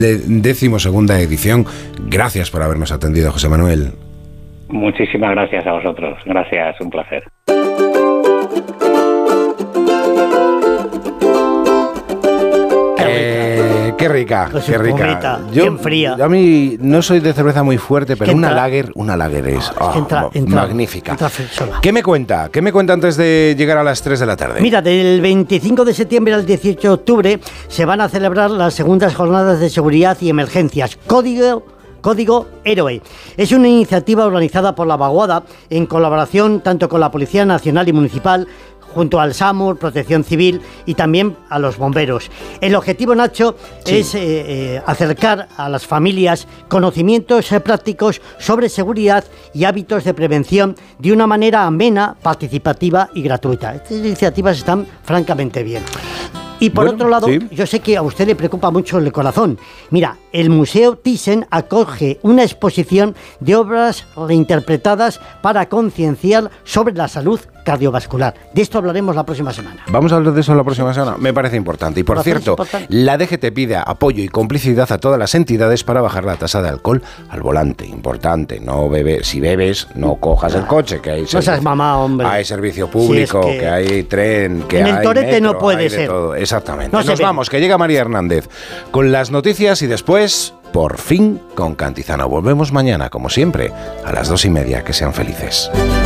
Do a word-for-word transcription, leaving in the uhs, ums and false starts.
decimosegunda edición. Gracias por habernos atendido, José Manuel. Muchísimas gracias a vosotros. Gracias, un placer. Eh, qué rica, Con su qué rica. espumita, Yo, bien fría. yo a mí no soy de cerveza muy fuerte, pero que una entra- lager, una lager es, Es oh, que entra- entra- magnífica. entra sola. ¿Qué me cuenta? ¿Qué me cuenta antes de llegar a las tres de la tarde? Mira, del veinticinco de septiembre al dieciocho de octubre se van a celebrar las segundas jornadas de seguridad y emergencias. Código Código Héroe. Es una iniciativa organizada por la Vaguada en colaboración tanto con la Policía Nacional y Municipal, junto al SAMUR, Protección Civil y también a los bomberos. El objetivo, Nacho, Sí. es eh, eh, acercar a las familias conocimientos eh, prácticos sobre seguridad y hábitos de prevención de una manera amena, participativa y gratuita. Estas iniciativas están francamente bien. Y por Bueno, otro lado, sí. yo sé que a usted le preocupa mucho el corazón. Mira, el Museo Thyssen acoge una exposición de obras reinterpretadas para concienciar sobre la salud cardiovascular. De esto hablaremos la próxima semana. Vamos a hablar de eso la próxima semana. Me parece importante. Y por ¿Lo cierto, hacemos importante? la D G T pide apoyo y complicidad a todas las entidades para bajar la tasa de alcohol al volante. Importante. No bebe, si bebes, no cojas el coche, que hay No seas servicio- mamá, hombre. Hay servicio público, Si es que- que hay tren, que En el hay Torete no metro, puede hay de ser. todo. Exactamente. No se Nos ve. vamos, que llega María Hernández con las noticias y después, por fin, con Cantizano. Volvemos mañana, como siempre, a las dos y media. Que sean felices.